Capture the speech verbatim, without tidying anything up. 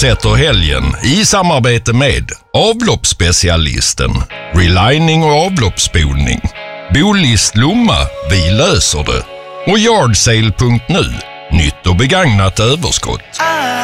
fortsätter helgen i samarbete med avloppsspecialisten, relining och avloppsspolning, Bolist Lomma, vi löser det, och Yardsale punkt nu, nytt och begagnat överskott.